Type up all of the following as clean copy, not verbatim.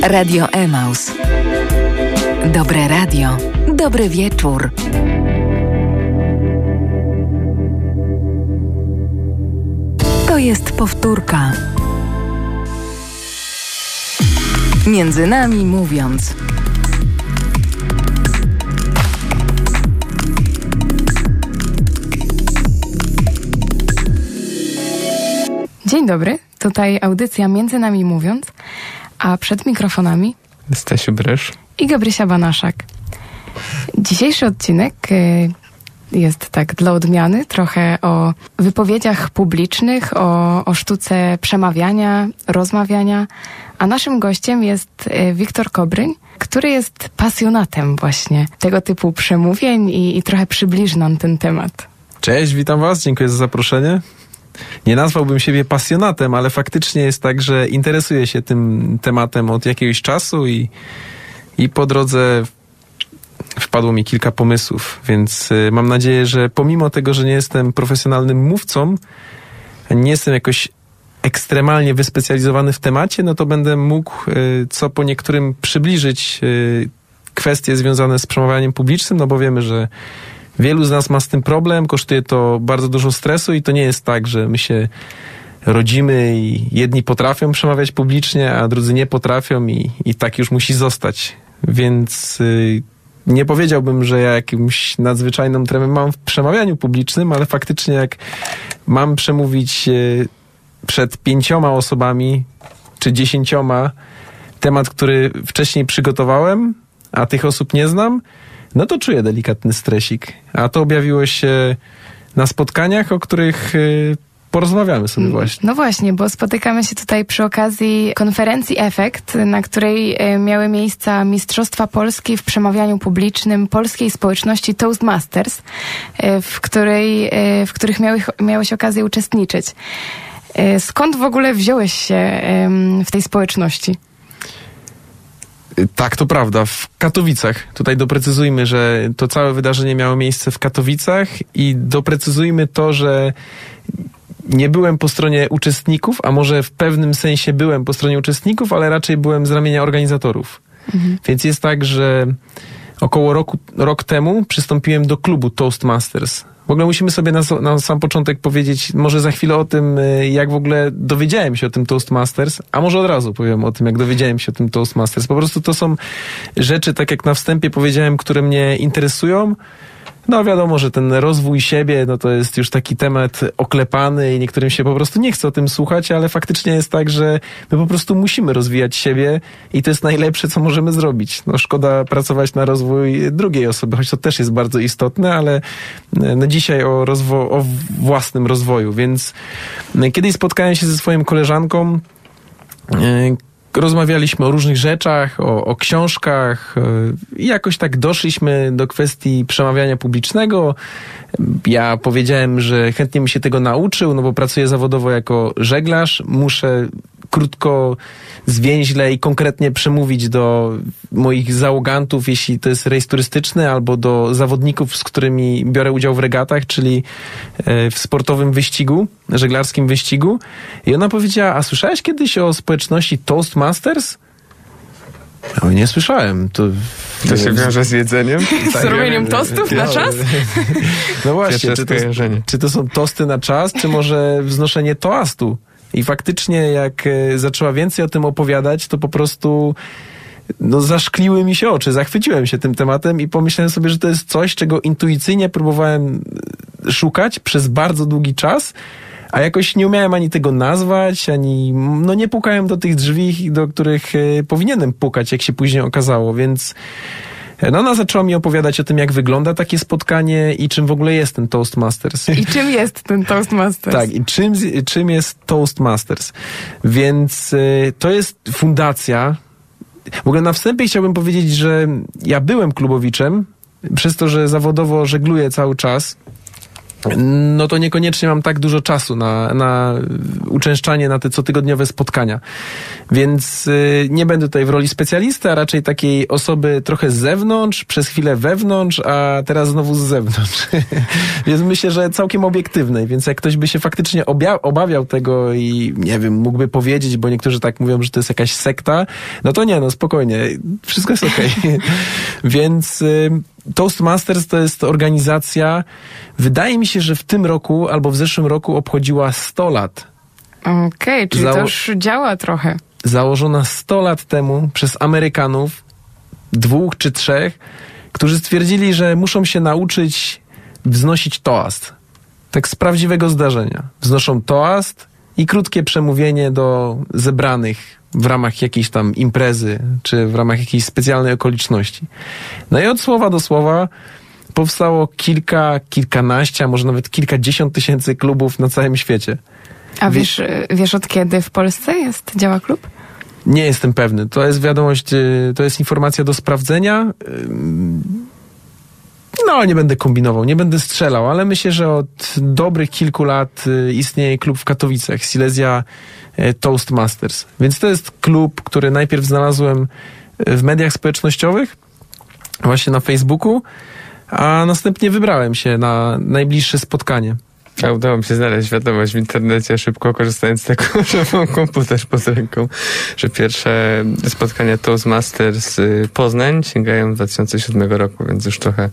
Radio Emaus. Dobre radio, dobry wieczór. To jest powtórka. Między nami mówiąc. Dzień dobry, tutaj audycja Między nami mówiąc, a przed mikrofonami Stasiu Brysz i Gabrysia Banaszak. Dzisiejszy odcinek jest tak dla odmiany trochę o wypowiedziach publicznych, o sztuce przemawiania, rozmawiania, a naszym gościem jest Wiktor Kobryń, który jest pasjonatem właśnie tego typu przemówień i trochę przybliży nam ten temat. Cześć, witam was, dziękuję za zaproszenie. Nie nazwałbym siebie pasjonatem, ale faktycznie jest tak, że interesuję się tym tematem od jakiegoś czasu i po drodze wpadło mi kilka pomysłów, więc mam nadzieję, że pomimo tego, że nie jestem profesjonalnym mówcą, nie jestem jakoś ekstremalnie wyspecjalizowany w temacie, no to będę mógł co po niektórym przybliżyć kwestie związane z przemawianiem publicznym, no bo wiemy, że wielu z nas ma z tym problem, kosztuje to bardzo dużo stresu i to nie jest tak, że my się rodzimy i jedni potrafią przemawiać publicznie, a drudzy nie potrafią i tak już musi zostać. Więc nie powiedziałbym, że ja jakąś nadzwyczajną tremę mam w przemawianiu publicznym, ale faktycznie jak mam przemówić przed 5 osobami czy 10, temat, który wcześniej przygotowałem, a tych osób nie znam, no to czuję delikatny stresik. A to objawiło się na spotkaniach, o których porozmawiamy sobie właśnie. No właśnie, bo spotykamy się tutaj przy okazji konferencji Efekt, na której miały miejsca Mistrzostwa Polski w przemawianiu publicznym polskiej społeczności Toastmasters, w których miałeś okazję uczestniczyć. Skąd w ogóle wziąłeś się w tej społeczności? Tak, to prawda. W Katowicach. Tutaj doprecyzujmy, że to całe wydarzenie miało miejsce w Katowicach i doprecyzujmy to, że nie byłem po stronie uczestników, a może w pewnym sensie byłem po stronie uczestników, ale raczej byłem z ramienia organizatorów. Mhm. Więc jest tak, że około rok temu przystąpiłem do klubu Toastmasters. W ogóle musimy sobie na sam początek powiedzieć, może za chwilę o tym, jak w ogóle dowiedziałem się o tym Toastmasters, a może od razu powiem o tym, jak dowiedziałem się o tym Toastmasters. Po prostu to są rzeczy, tak jak na wstępie powiedziałem, które mnie interesują. No wiadomo, że ten rozwój siebie, no to jest już taki temat oklepany i niektórym się po prostu nie chce o tym słuchać, ale faktycznie jest tak, że my po prostu musimy rozwijać siebie i to jest najlepsze, co możemy zrobić. No szkoda pracować na rozwój drugiej osoby, choć to też jest bardzo istotne, ale no dzisiaj o własnym rozwoju, więc kiedyś spotkałem się ze swoją koleżanką, rozmawialiśmy o różnych rzeczach, o książkach i jakoś tak doszliśmy do kwestii przemawiania publicznego. Ja powiedziałem, że chętnie bym się tego nauczył, no bo pracuję zawodowo jako żeglarz. Muszę krótko, zwięźle i konkretnie przemówić do moich załogantów, jeśli to jest rejs turystyczny, albo do zawodników, z którymi biorę udział w regatach, czyli w sportowym wyścigu, żeglarskim wyścigu. I ona powiedziała, a słyszałeś kiedyś o społeczności Toastmasters? No, nie słyszałem. To się wiąże z jedzeniem? Z robieniem tostów na czas? No właśnie, czy to są tosty na czas, czy może wznoszenie toastu? I faktycznie jak zaczęła więcej o tym opowiadać, to po prostu zaszkliły mi się oczy, zachwyciłem się tym tematem i pomyślałem sobie, że to jest coś, czego intuicyjnie próbowałem szukać przez bardzo długi czas, a jakoś nie umiałem ani tego nazwać, ani nie pukałem do tych drzwi, do których powinienem pukać, jak się później okazało, więc ona zaczęła mi opowiadać o tym, jak wygląda takie spotkanie i czym w ogóle jest ten Toastmasters. I czym jest ten Toastmasters? Tak, i czym jest Toastmasters. Więc to jest fundacja. W ogóle na wstępie chciałbym powiedzieć, że ja byłem klubowiczem, przez to, że zawodowo żegluję cały czas. no to niekoniecznie mam tak dużo czasu na uczęszczanie na te cotygodniowe spotkania. Więc nie będę tutaj w roli specjalisty, a raczej takiej osoby trochę z zewnątrz, przez chwilę wewnątrz, a teraz znowu z zewnątrz. Więc myślę, że całkiem obiektywnej. Więc jak ktoś by się faktycznie obawiał tego i nie wiem, mógłby powiedzieć, bo niektórzy tak mówią, że to jest jakaś sekta, no to nie, no spokojnie. Wszystko jest okej. Więc Toastmasters to jest organizacja, wydaje mi się, że w tym roku albo w zeszłym roku obchodziła 100 lat. Okej, czyli to już działa trochę. Założona 100 lat temu przez Amerykanów, 2 czy 3, którzy stwierdzili, że muszą się nauczyć wznosić toast. Tak z prawdziwego zdarzenia. Wznoszą toast i krótkie przemówienie do zebranych w ramach jakiejś tam imprezy, czy w ramach jakiejś specjalnej okoliczności. No i od słowa do słowa powstało kilkanaście, a może nawet kilkadziesiąt tysięcy klubów na całym świecie. A wiesz od kiedy w Polsce działa klub? Nie jestem pewny. To jest wiadomość, to jest informacja do sprawdzenia. No, nie będę kombinował, nie będę strzelał, ale myślę, że od dobrych kilku lat istnieje klub w Katowicach, Silesia Toastmasters. Więc to jest klub, który najpierw znalazłem w mediach społecznościowych, właśnie na Facebooku, a następnie wybrałem się na najbliższe spotkanie. A udało mi się znaleźć wiadomość w internecie, szybko korzystając z tego, że mam komputer pod ręką, że pierwsze spotkania Toastmasters Poznań sięgają 2007 roku, więc już trochę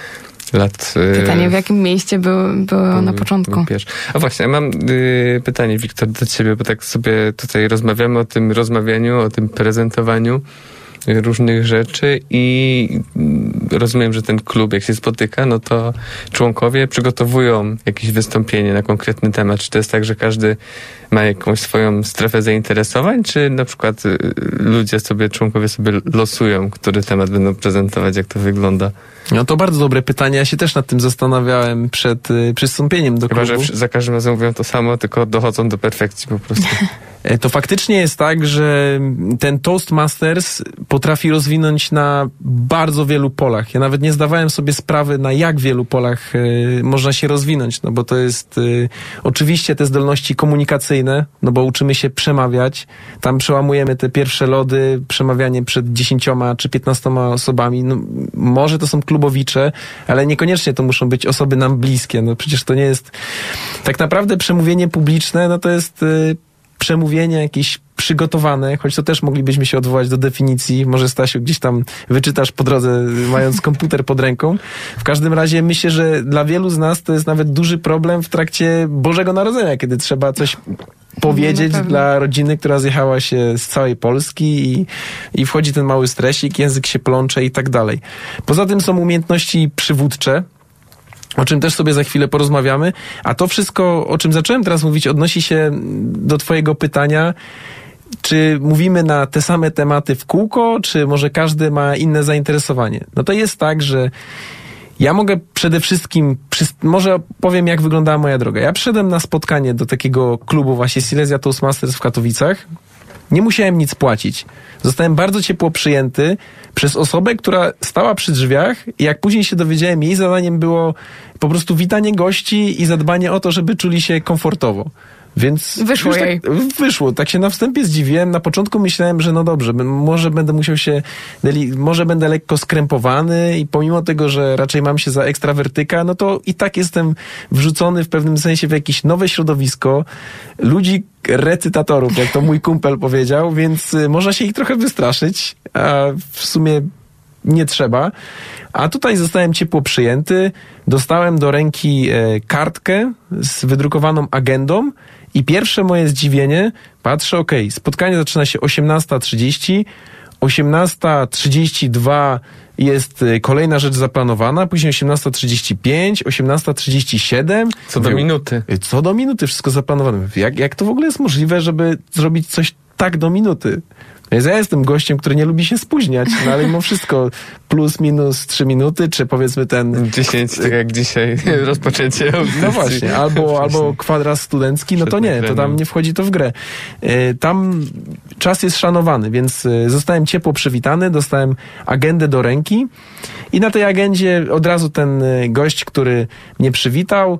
lat... Pytanie, w jakim mieście było na początku? A właśnie, ja mam pytanie, Wiktor, do ciebie, bo tak sobie tutaj rozmawiamy o tym rozmawianiu, o tym prezentowaniu różnych rzeczy i rozumiem, że ten klub, jak się spotyka, no to członkowie przygotowują jakieś wystąpienie na konkretny temat. Czy to jest tak, że każdy ma jakąś swoją strefę zainteresowań, czy na przykład członkowie sobie losują, który temat będą prezentować, jak to wygląda? No to bardzo dobre pytanie. Ja się też nad tym zastanawiałem przed przystąpieniem do klubu. Chyba, że za każdym razem mówią to samo, tylko dochodzą do perfekcji po prostu. To faktycznie jest tak, że ten Toastmasters potrafi rozwinąć na bardzo wielu polach. Ja nawet nie zdawałem sobie sprawy, na jak wielu polach można się rozwinąć, no bo to jest oczywiście te zdolności komunikacyjne, no bo uczymy się przemawiać. Tam przełamujemy te pierwsze lody, przemawianie przed 10 czy 15 osobami. No, może to są klubowicze, ale niekoniecznie to muszą być osoby nam bliskie. No przecież to nie jest... Tak naprawdę przemówienie publiczne, no to jest... przemówienie jakieś przygotowane, choć to też moglibyśmy się odwołać do definicji. Może, Stasiu, gdzieś tam wyczytasz po drodze, mając komputer pod ręką. W każdym razie myślę, że dla wielu z nas to jest nawet duży problem w trakcie Bożego Narodzenia, kiedy trzeba coś powiedzieć dla rodziny, która zjechała się z całej Polski i wchodzi ten mały stresik, język się plącze i tak dalej. Poza tym są umiejętności przywódcze, o czym też sobie za chwilę porozmawiamy. A to wszystko, o czym zacząłem teraz mówić, odnosi się do twojego pytania, czy mówimy na te same tematy w kółko, czy może każdy ma inne zainteresowanie. No to jest tak, że ja mogę przede wszystkim, może powiem, jak wyglądała moja droga. Ja przyszedłem na spotkanie do takiego klubu właśnie Silesia Toastmasters w Katowicach. Nie musiałem nic płacić. Zostałem bardzo ciepło przyjęty przez osobę, która stała przy drzwiach i jak później się dowiedziałem, jej zadaniem było po prostu witanie gości i zadbanie o to, żeby czuli się komfortowo. Więc wyszło jej. Wyszło. Tak się na wstępie zdziwiłem. Na początku myślałem, że no dobrze, może będę musiał się, może będę lekko skrępowany i pomimo tego, że raczej mam się za ekstrawertyka, no to i tak jestem wrzucony w pewnym sensie w jakieś nowe środowisko ludzi recytatorów, jak to mój kumpel powiedział, więc można się ich trochę wystraszyć, a w sumie nie trzeba. A tutaj zostałem ciepło przyjęty, dostałem do ręki kartkę z wydrukowaną agendą i pierwsze moje zdziwienie, patrzę, spotkanie zaczyna się 18:30, 18:32 jest kolejna rzecz zaplanowana, później 18:35, 18:37. Co do minuty. Co do minuty, wszystko zaplanowane. Jak to w ogóle jest możliwe, żeby zrobić coś tak do minuty? Więc ja jestem gościem, który nie lubi się spóźniać, no ale mimo wszystko plus minus 3 minuty, czy powiedzmy ten... 10, tak jak dzisiaj rozpoczęcie audycji. No właśnie, albo kwadrat studencki, no to nie, to tam nie wchodzi to w grę. Tam czas jest szanowany, więc zostałem ciepło przywitany, dostałem agendę do ręki i na tej agendzie od razu ten gość, który mnie przywitał,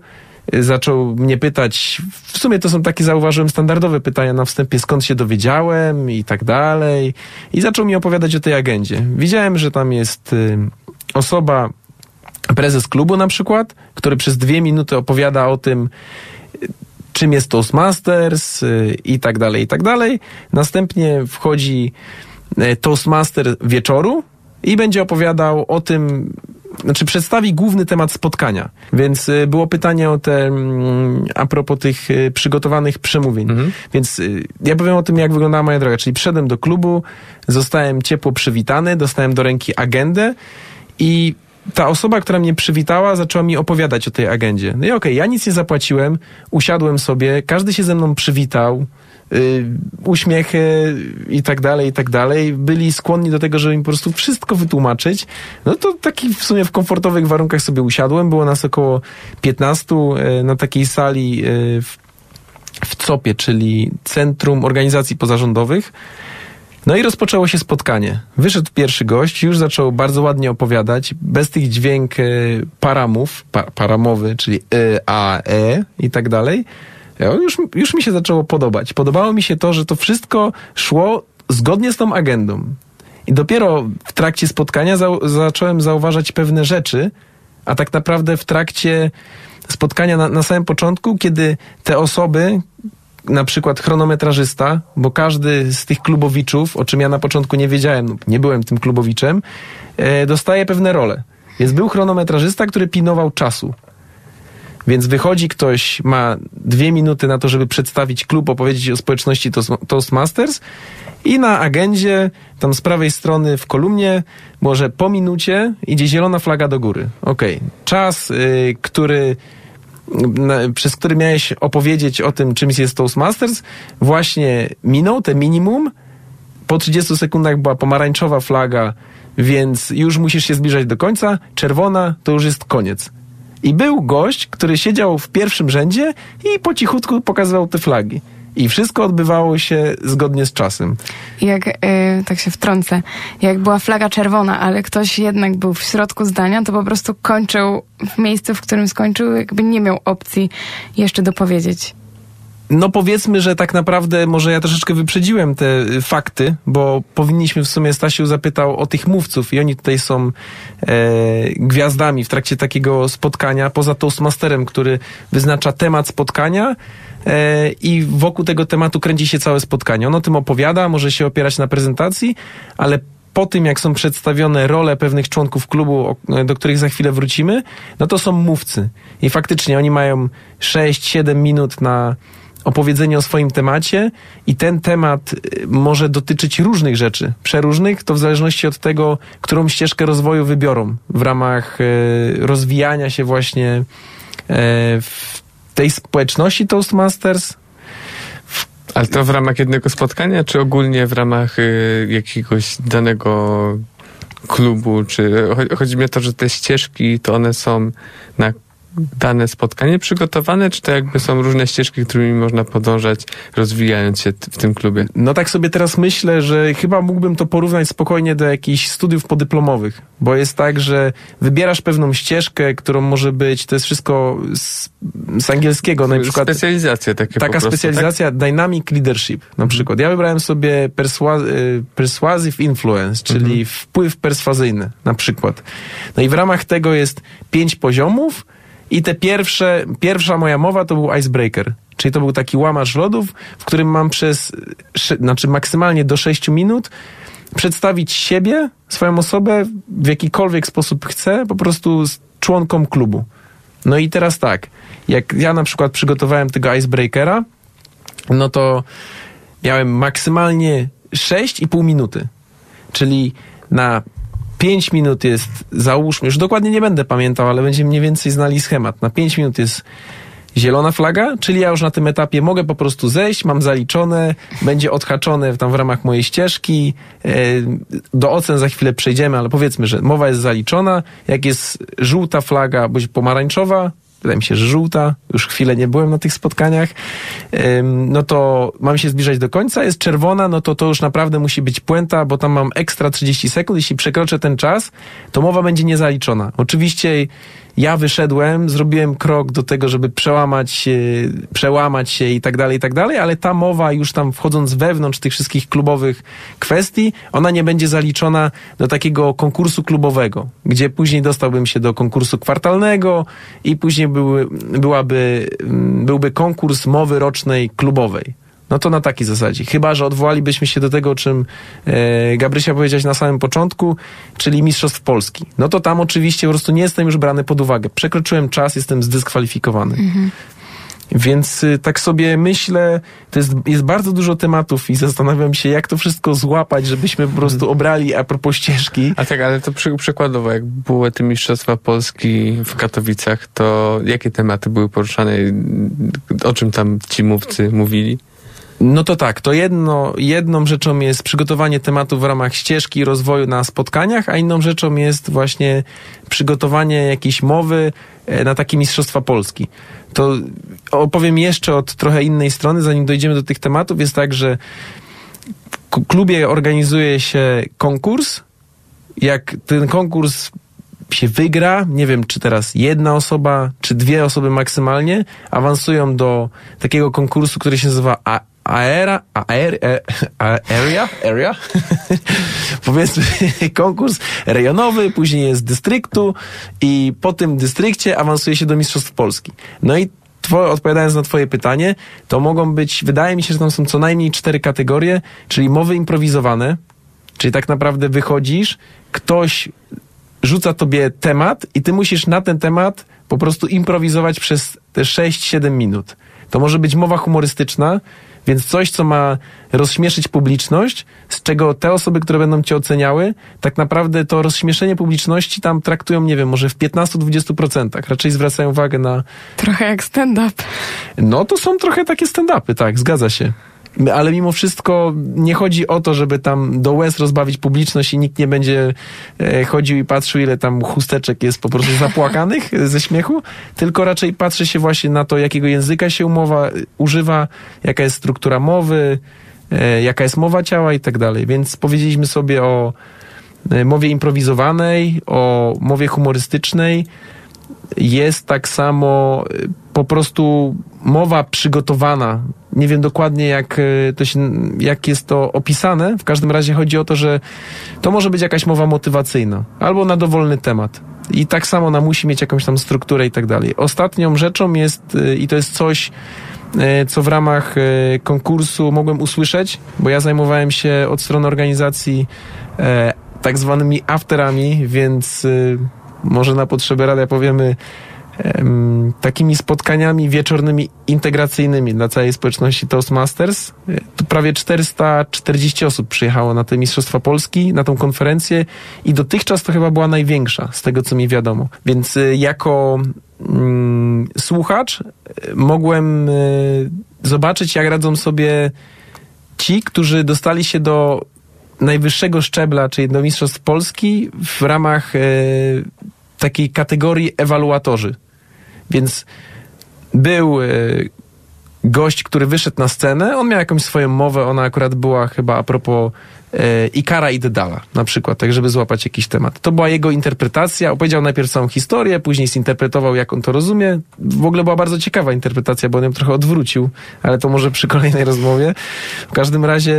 zaczął mnie pytać, w sumie to są takie, zauważyłem, standardowe pytania na wstępie, skąd się dowiedziałem i tak dalej. I zaczął mi opowiadać o tej agendzie. Widziałem, że tam jest osoba, prezes klubu na przykład, który przez 2 minuty opowiada o tym, czym jest Toastmasters i tak dalej, i tak dalej. Następnie wchodzi Toastmaster wieczoru i będzie opowiadał o tym, znaczy przedstawi główny temat spotkania. Więc było pytanie o te, a propos tych przygotowanych przemówień. Więc ja powiem o tym, jak wyglądała moja droga. Czyli przyszedłem do klubu, zostałem ciepło przywitany, dostałem do ręki agendę i ta osoba, która mnie przywitała, zaczęła mi opowiadać o tej agendzie. No i okej, ja nic nie zapłaciłem, usiadłem sobie, każdy się ze mną przywitał, uśmiechy i tak dalej, i tak dalej. Byli skłonni do tego, żeby mi po prostu wszystko wytłumaczyć. No to taki w sumie w komfortowych warunkach sobie usiadłem. Było nas około 15 na takiej sali w COP-ie, czyli Centrum Organizacji Pozarządowych. No i rozpoczęło się spotkanie. Wyszedł pierwszy gość, już zaczął bardzo ładnie opowiadać, bez tych dźwięk paramowy, czyli a, i tak dalej. Już mi się zaczęło podobać. Podobało mi się to, że to wszystko szło zgodnie z tą agendą. I dopiero w trakcie spotkania zacząłem zauważać pewne rzeczy, a tak naprawdę w trakcie spotkania na samym początku, kiedy te osoby, na przykład chronometrażysta, bo każdy z tych klubowiczów, o czym ja na początku nie wiedziałem, nie byłem tym klubowiczem, dostaje pewne role. Więc był chronometrażysta, który pilnował czasu. Więc wychodzi ktoś, ma 2 minuty na to, żeby przedstawić klub, opowiedzieć o społeczności Toastmasters i na agendzie, tam z prawej strony w kolumnie, może po minucie idzie zielona flaga do góry. Okej. Czas, przez który miałeś opowiedzieć o tym, czymś jest Toastmasters, właśnie minął, te minimum. Po 30 sekundach była pomarańczowa flaga, więc już musisz się zbliżać do końca. Czerwona to już jest koniec. I był gość, który siedział w pierwszym rzędzie i po cichutku pokazywał te flagi. I wszystko odbywało się zgodnie z czasem. Jak, tak się wtrącę, jak była flaga czerwona, ale ktoś jednak był w środku zdania, to po prostu kończył w miejscu, w którym skończył, jakby nie miał opcji jeszcze dopowiedzieć. No powiedzmy, że tak naprawdę może ja troszeczkę wyprzedziłem te fakty, bo powinniśmy w sumie, Stasiu zapytał o tych mówców i oni tutaj są gwiazdami w trakcie takiego spotkania, poza Toastmasterem, który wyznacza temat spotkania i wokół tego tematu kręci się całe spotkanie. On o tym opowiada, może się opierać na prezentacji, ale po tym, jak są przedstawione role pewnych członków klubu, do których za chwilę wrócimy, no to są mówcy. I faktycznie oni mają 6-7 minut na opowiedzenie o swoim temacie i ten temat może dotyczyć różnych rzeczy, przeróżnych, to w zależności od tego, którą ścieżkę rozwoju wybiorą w ramach rozwijania się właśnie w tej społeczności Toastmasters. Ale to w ramach jednego spotkania, czy ogólnie w ramach jakiegoś danego klubu, czy chodzi mi o to, że te ścieżki, to one są na dane spotkanie przygotowane, czy to jakby są różne ścieżki, którymi można podążać, rozwijając się w tym klubie? No tak sobie teraz myślę, że chyba mógłbym to porównać spokojnie do jakichś studiów podyplomowych, bo jest tak, że wybierasz pewną ścieżkę, którą może być, to jest wszystko z angielskiego, na przykład specjalizacja takie taka po prostu, specjalizacja, tak? Dynamic Leadership na przykład. Ja wybrałem sobie Persuasive Influence, czyli wpływ perswazyjny na przykład. No i w ramach tego jest 5 poziomów. I te pierwsza moja mowa to był icebreaker, czyli to był taki łamacz lodów, w którym mam maksymalnie do 6 minut przedstawić siebie, swoją osobę w jakikolwiek sposób chcę, po prostu z członkom klubu. No i teraz tak, jak ja na przykład przygotowałem tego icebreakera, no to miałem maksymalnie 6,5 minuty, czyli na 5 minut jest, załóżmy, już dokładnie nie będę pamiętał, ale będziemy mniej więcej znali schemat. Na 5 minut jest zielona flaga, czyli ja już na tym etapie mogę po prostu zejść, mam zaliczone, będzie odhaczone tam w ramach mojej ścieżki. Do ocen za chwilę przejdziemy, ale powiedzmy, że mowa jest zaliczona. Jak jest żółta flaga bądź pomarańczowa, wydaje mi się, że żółta, już chwilę nie byłem na tych spotkaniach, no to mam się zbliżać do końca, jest czerwona, no to już naprawdę musi być puenta, bo tam mam ekstra 30 sekund, jeśli przekroczę ten czas, to mowa będzie niezaliczona. Oczywiście ja wyszedłem, zrobiłem krok do tego, żeby przełamać się i tak dalej, ale ta mowa już tam wchodząc wewnątrz tych wszystkich klubowych kwestii, ona nie będzie zaliczona do takiego konkursu klubowego, gdzie później dostałbym się do konkursu kwartalnego i później byłby konkurs mowy rocznej klubowej. No to na takiej zasadzie. Chyba że odwołalibyśmy się do tego, o czym Gabrysia powiedziałaś na samym początku, czyli Mistrzostw Polski. No to tam oczywiście po prostu nie jestem już brany pod uwagę. Przekroczyłem czas, jestem zdyskwalifikowany. Więc tak sobie myślę, jest bardzo dużo tematów i zastanawiam się, jak to wszystko złapać, żebyśmy po prostu obrali a propos ścieżki. A tak, ale to przykładowo, jak były te Mistrzostwa Polski w Katowicach, to jakie tematy były poruszane? O czym tam ci mówcy mówili? No to tak, to jedną rzeczą jest przygotowanie tematu w ramach ścieżki rozwoju na spotkaniach, a inną rzeczą jest właśnie przygotowanie jakiejś mowy na takie Mistrzostwa Polski. To opowiem jeszcze od trochę innej strony, zanim dojdziemy do tych tematów. Jest tak, że w klubie organizuje się konkurs. Jak ten konkurs się wygra, nie wiem, czy teraz jedna osoba, czy dwie osoby maksymalnie, awansują do takiego konkursu, który się nazywa Area? Powiedzmy konkurs rejonowy, później jest dystryktu i po tym dystrykcie awansuje się do Mistrzostw Polski. No i odpowiadając na twoje pytanie, to mogą być, wydaje mi się, że tam są co najmniej 4 kategorie, czyli mowy improwizowane, czyli tak naprawdę wychodzisz, ktoś rzuca tobie temat i ty musisz na ten temat po prostu improwizować przez te 6-7 minut. To może być mowa humorystyczna, więc coś, co ma rozśmieszyć publiczność, z czego te osoby, które będą cię oceniały, tak naprawdę to rozśmieszenie publiczności tam traktują, nie wiem, może w 15-20%. Raczej zwracają uwagę na... Trochę jak stand-up. No to są trochę takie stand-upy, tak, zgadza się. Ale mimo wszystko nie chodzi o to, żeby tam do łez rozbawić publiczność i nikt nie będzie chodził i patrzył, ile tam chusteczek jest po prostu zapłakanych ze śmiechu, tylko raczej patrzy się właśnie na to, jakiego języka się używa, jaka jest struktura mowy, jaka jest mowa ciała i tak dalej. Więc powiedzieliśmy sobie o mowie improwizowanej, o mowie humorystycznej. Jest tak samo po prostu mowa przygotowana. Nie wiem dokładnie, jak jest to opisane. W każdym razie chodzi o to, że to może być jakaś mowa motywacyjna albo na dowolny temat. I tak samo ona musi mieć jakąś tam strukturę i tak dalej. Ostatnią rzeczą jest, i to jest coś, co w ramach konkursu mogłem usłyszeć, bo ja zajmowałem się od strony organizacji tak zwanymi afterami, więc może na potrzeby rady powiemy takimi spotkaniami wieczornymi integracyjnymi dla całej społeczności Toastmasters. Tu prawie 440 osób przyjechało na te Mistrzostwa Polski, na tą konferencję i dotychczas to chyba była największa, z tego co mi wiadomo. Więc jako słuchacz mogłem zobaczyć, jak radzą sobie ci, którzy dostali się do najwyższego szczebla, czyli do Mistrzostw Polski w ramach takiej kategorii ewaluatorzy. Więc był gość, który wyszedł na scenę, on miał jakąś swoją mowę, ona akurat była chyba a propos Ikara i Dedala na przykład, tak żeby złapać jakiś temat. To była jego interpretacja, opowiedział najpierw całą historię, później zinterpretował, jak on to rozumie. W ogóle była bardzo ciekawa interpretacja, bo on ją trochę odwrócił, ale to może przy kolejnej rozmowie. W każdym razie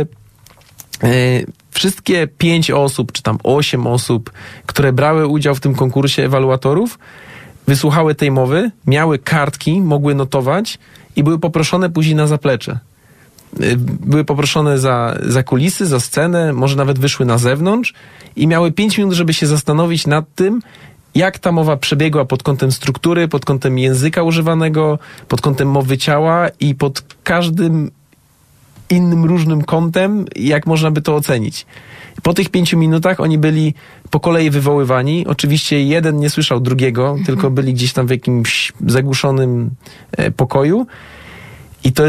wszystkie 5 osób, czy tam 8 osób, które brały udział w tym konkursie ewaluatorów, wysłuchały tej mowy, miały kartki, mogły notować i były poproszone później na zaplecze. Były poproszone za kulisy, za scenę, może nawet wyszły na zewnątrz i miały 5 minut, żeby się zastanowić nad tym, jak ta mowa przebiegła pod kątem struktury, pod kątem języka używanego, pod kątem mowy ciała i pod każdym innym różnym kątem, jak można by to ocenić. Po tych 5 minutach oni byli po kolei wywoływani. Oczywiście jeden nie słyszał drugiego, tylko byli gdzieś tam w jakimś zagłuszonym pokoju. I to jest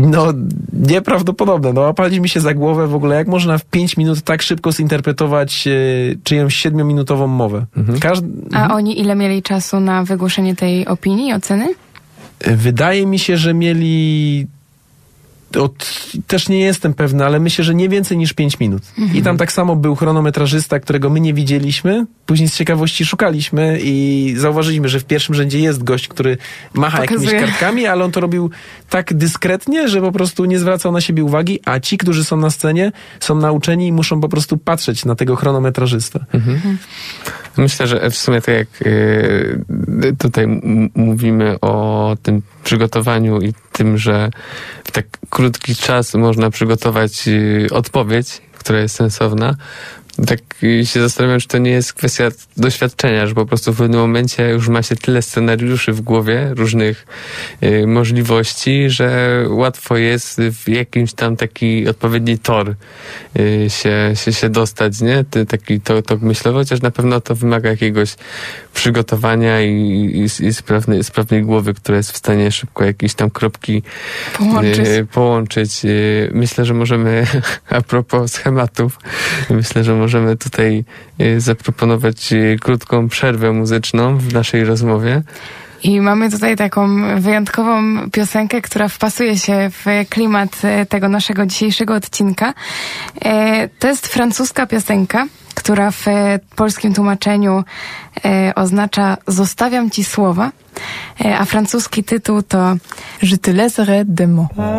No, nieprawdopodobne. No, łapali mi się za głowę w ogóle, jak można w 5 minut tak szybko zinterpretować czyjąś 7-minutową mowę. A oni ile mieli czasu na wygłoszenie tej opinii, oceny? Wydaje mi się, że mieli... też nie jestem pewny, ale myślę, że nie więcej niż 5 minut. I tam tak samo był chronometrażysta, którego my nie widzieliśmy. Później z ciekawości szukaliśmy i zauważyliśmy, że w pierwszym rzędzie jest gość, który macha jakimiś kartkami, ale on to robił tak dyskretnie, że po prostu nie zwracał na siebie uwagi, a ci, którzy są na scenie, są nauczeni i muszą po prostu patrzeć na tego chronometrażystę. Myślę, że w sumie tak jak tutaj mówimy o tym przygotowaniu i tym, że w tak krótki czas można przygotować odpowiedź, która jest sensowna, tak się zastanawiam, czy to nie jest kwestia doświadczenia, że po prostu w pewnym momencie już ma się tyle scenariuszy w głowie, różnych możliwości, że łatwo jest w jakimś tam taki odpowiedni tor się dostać, nie? Taki tok myślowy, chociaż na pewno to wymaga jakiegoś przygotowania i sprawnej głowy, która jest w stanie szybko jakieś tam kropki połączyć. Myślę, że możemy, a propos schematów, myślę, że możemy tutaj zaproponować krótką przerwę muzyczną w naszej rozmowie. I mamy tutaj taką wyjątkową piosenkę, która wpasuje się w klimat tego naszego dzisiejszego odcinka. To jest francuska piosenka, która w polskim tłumaczeniu oznacza "Zostawiam ci słowa", a francuski tytuł to Je te laisserai des mots.